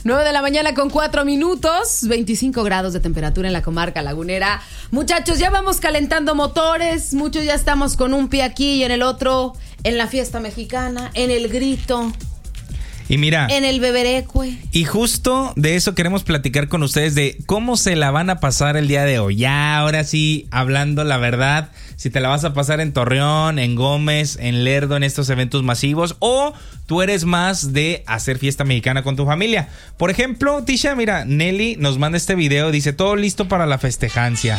9:04 a.m, 25 grados de temperatura en la comarca lagunera. Muchachos, ya vamos calentando motores, muchos ya estamos con un pie aquí y en el otro, en la fiesta mexicana, en el grito. Y mira, en el beberecue. Y justo de eso queremos platicar con ustedes, de cómo se la van a pasar el día de hoy. Ya, ahora sí, hablando la verdad, si te la vas a pasar en Torreón, en Gómez, en Lerdo, en estos eventos masivos, o tú eres más de hacer fiesta mexicana con tu familia. Por ejemplo, Tisha, mira, Nelly nos manda este video, dice, todo listo para la festejancia.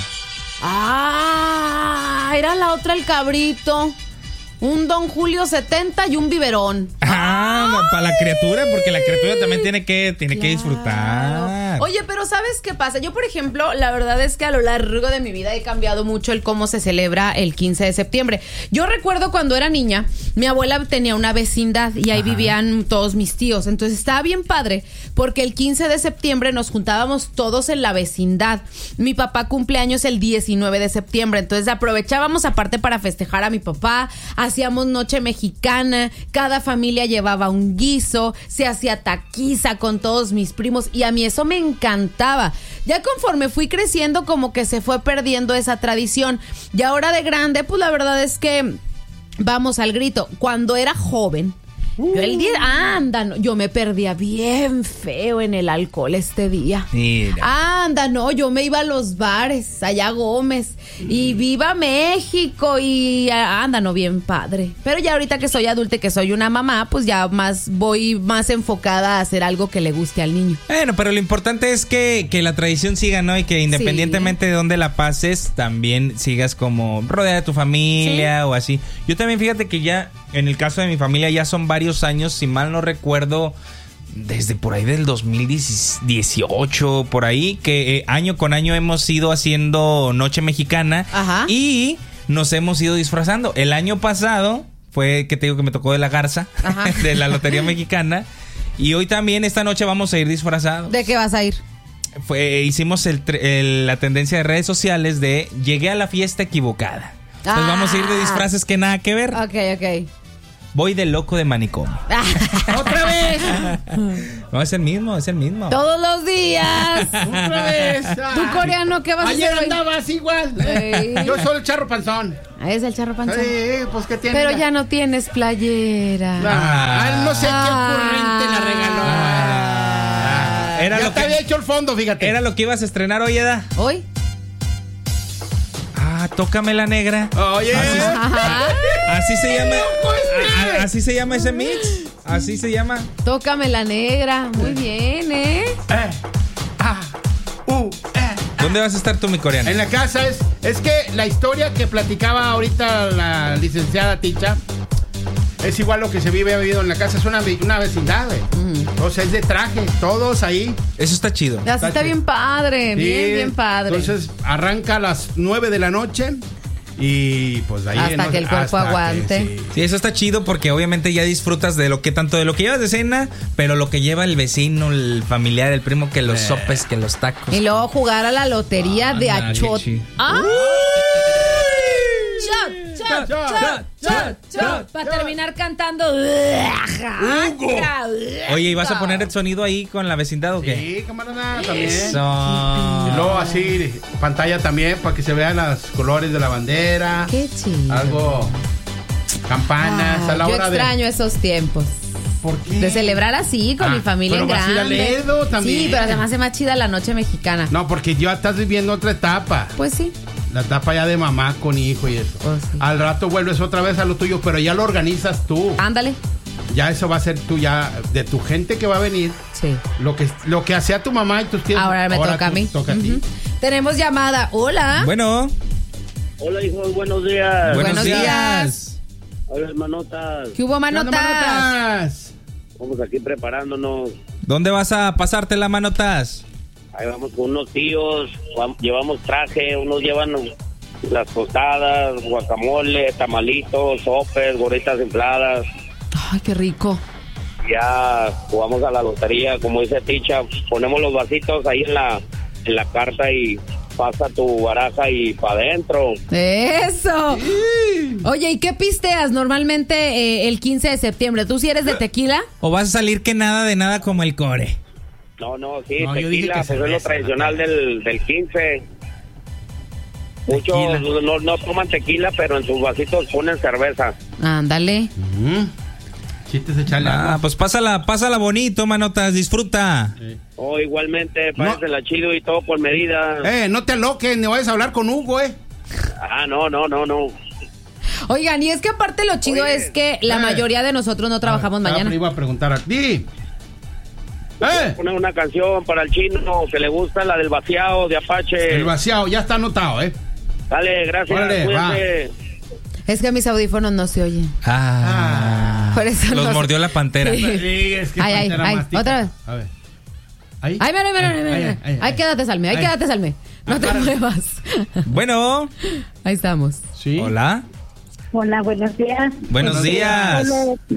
Ah, era la otra, el cabrito. Un Don Julio 70 y un biberón. Para la criatura, porque la criatura también tiene que disfrutar. Oye, pero ¿sabes qué pasa? Yo, por ejemplo, la verdad es que a lo largo de mi vida he cambiado mucho el cómo se celebra el 15 de septiembre. Yo recuerdo cuando era niña, mi abuela tenía una vecindad y ahí vivían todos mis tíos. Entonces estaba bien padre, porque el 15 de septiembre nos juntábamos todos en la vecindad. Mi papá cumple años el 19 de septiembre, entonces aprovechábamos aparte para festejar a mi papá. Hacíamos noche mexicana, cada familia llevaba un guiso, se hacía taquiza con todos mis primos y a mí eso me encantaba. Ya conforme fui creciendo, como que se fue perdiendo esa tradición. Y ahora de grande, pues la verdad es que vamos al grito. Cuando era joven, yo me perdía bien feo en el alcohol este día. Mira. Yo me iba a los bares, allá a Gómez, y viva México, y bien padre. Pero ya ahorita que soy adulta y que soy una mamá, pues ya voy más enfocada a hacer algo que le guste al niño. Bueno, pero lo importante es que la tradición siga, ¿no? Y que independientemente de dónde la pases, también sigas como rodeada de tu familia o así. Yo también, fíjate que ya, en el caso de mi familia, ya son varios años, si mal no recuerdo, desde por ahí del 2018, por ahí, que año con año hemos ido haciendo Noche Mexicana. Y nos hemos ido disfrazando. El año pasado fue que te digo que me tocó de la garza de la Lotería Mexicana. Y hoy también, esta noche, vamos a ir disfrazados. ¿De qué vas a ir? Hicimos la tendencia de redes sociales de llegué a la fiesta equivocada. Entonces vamos a ir de disfraces que nada que ver. Ok. Voy de loco de manicomio. ¡Otra vez! No, es el mismo. Todos los días. ¡Otra vez! ¿Tú, coreano, qué vas a hacer Ayer hoy? andabas igual. Yo soy el charro panzón. Es el charro panzón. Sí, pues ¿qué tiene? Pero ya no tienes playera. No sé qué ocurrente la regaló. Ya te había hecho el fondo, fíjate. Era lo que ibas a estrenar hoy, Eda. ¿Hoy? Tócame la negra. Oye. Así se llama. Así se llama ese mix. Así se llama. Tócame la negra. Muy bien, ¿Dónde vas a estar tú, mi coreano? En la casa. Es que la historia que platicaba ahorita la licenciada Ticha es igual lo que se ha vivido en la casa. Es una vecindad, güey. O sea, es de traje, todos ahí. Eso está chido. Está bien padre, sí, bien padre. Entonces arranca a las 9 de la noche y pues ahí hasta que el cuerpo aguante. Sí, eso está chido porque obviamente ya disfrutas de lo que llevas de cena, pero lo que lleva el vecino, el familiar, el primo, que los sopes, que los tacos. Y luego jugar a la lotería de achot. Shot. Para terminar cantando. Oye, ¿y vas a poner el sonido ahí con la vecindad o qué? Sí, camarada, también. Eso. Y luego así, pantalla también para que se vean los colores de la bandera. Qué chido. Algo, campanas, a la hora de... Yo extraño esos tiempos. ¿Por qué? De celebrar así con mi familia en grande. Pero vas a ir a Lerdo también. Sí, pero además es más chida la noche mexicana. No, porque ya estás viviendo otra etapa. Pues sí. La etapa ya de mamá con hijo y eso. Pues sí. Al rato vuelves otra vez a lo tuyo, pero ya lo organizas tú. Ándale. Ya eso va a ser tú, ya de tu gente que va a venir. Sí. Lo que hacía tu mamá y tus tíos. Ahora me toca a mí. Toca a ti. Tenemos llamada. Hola. Bueno. Hola, hijos, buenos días. Buenos días. Hola, manotas. ¿Qué hubo, Manotas? Vamos aquí preparándonos. ¿Dónde vas a pasarte manotas? Ahí vamos con unos tíos, llevamos traje, unos llevan las tostadas, guacamole, tamalitos, sopes, gorritas infladas. Ay, qué rico. Ya jugamos a la lotería, como dice Ticha, ponemos los vasitos ahí en la carta y pasa tu baraja y para adentro. ¡Eso! Sí. Oye, ¿y qué pisteas normalmente el 15 de septiembre? ¿Tú sí eres de tequila? ¿O vas a salir que nada de nada como el core? No, sí, No, yo dije tequila, que pues es cerveza, lo tradicional del 15. Tequila. Muchos no toman tequila, pero en sus vasitos ponen cerveza. Ándale. Chistes, echarle agua. pues pásala bonito, manotas, disfruta. Igualmente, pásensela chido y todo por medida. No te aloques, ni vayas a hablar con Hugo, No. Oigan, y es que aparte lo chido es que la mayoría de nosotros no trabajamos mañana. Me iba a preguntar a ti. Poner una canción para el chino que le gusta, la del vaciado de Apache. El vaciado, ya está anotado, Dale, gracias. Órale, cuídense. Es que mis audífonos no se oyen. Por eso Los mordió la pantera. Sí, es que Ay, Pantera mastica. otra vez. A ver. Ahí. Ay, mira. Ay, quédate, Salme. Ay, quédate, Salme. No te muevas. Bueno. Ahí estamos. Sí. Hola. Hola, buenos días. Buenos días.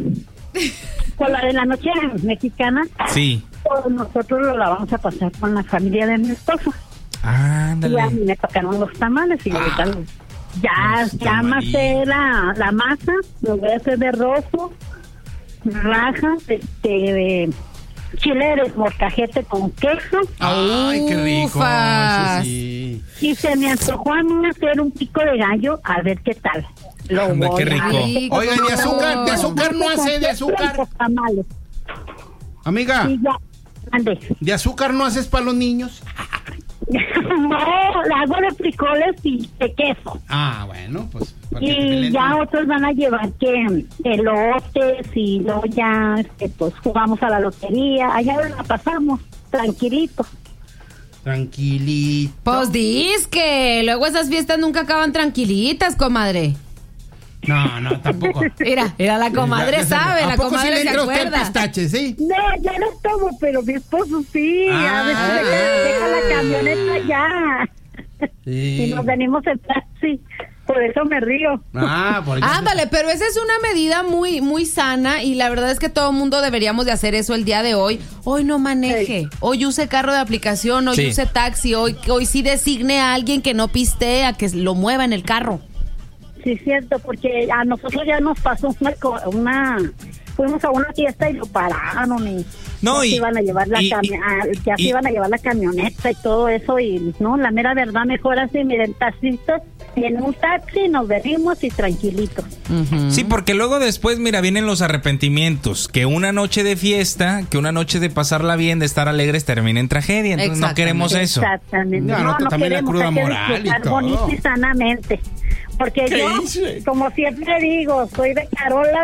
Con la de la noche mexicana, Sí. pues nosotros la vamos a pasar con la familia de mi esposo. Y a Ándale. mí me tocaron los tamales y ahorita ya amasé la masa, lo voy a hacer de rojo, rajas, de chile de molcajete con queso. Ay, qué rico. Ufas. Sí. Y se me antojó a mí hacer un pico de gallo, a ver qué tal. Lo Anda, voy qué a rico. Ay, Oiga, de azúcar no hace, de azúcar. Los tamales. Amiga, Y ya, ande. ¿de azúcar no haces para los niños? No, la hago de frijoles y de queso. Bueno, pues. para que te Y den- ya otros van a llevar que elotes y luego ya pues jugamos a la lotería. Allá la pasamos tranquilito. Tranquilito. Pues que luego esas fiestas nunca acaban tranquilitas, comadre. No, tampoco. Mira, la comadre Ya sabe, ¿A la poco comadre sí le se entra usted el acuerda. pistache, sí? No, yo no tomo, pero mi esposo sí. A veces deja la camioneta allá. Sí. Y nos venimos en taxi. Por eso me río. Por eso. Ándale, pero esa es una medida muy, muy sana y la verdad es que todo el mundo deberíamos de hacer eso el día de hoy. Hoy no maneje, hoy use carro de aplicación, hoy Sí. use taxi, hoy sí designe a alguien que no pistee a que lo mueva en el carro. Sí, cierto, porque a nosotros ya nos pasó fuimos a una fiesta y lo pararon y No, se y- iban a llevar la y- ya se y- iban a llevar la camioneta y todo eso y no, la mera verdad mejor así, miren, taxistas y en un taxi nos venimos y tranquilitos. Sí, porque luego después, mira, vienen los arrepentimientos. Que una noche de fiesta, que una noche de pasarla bien, de estar alegres, termine en tragedia. Entonces no queremos eso. Exactamente. No, también la queremos, cruda hay que moral y disfrutar todo. bonito y sanamente. Porque ¿Qué yo, hice? como siempre digo, soy de Carola